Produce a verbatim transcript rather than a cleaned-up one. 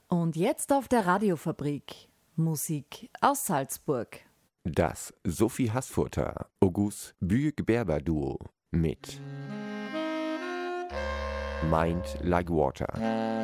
Und jetzt auf der Radiofabrik Musik aus Salzburg. Das Sophie Haßfurter August Büge-Gerber-Duo mit Mind Like Water.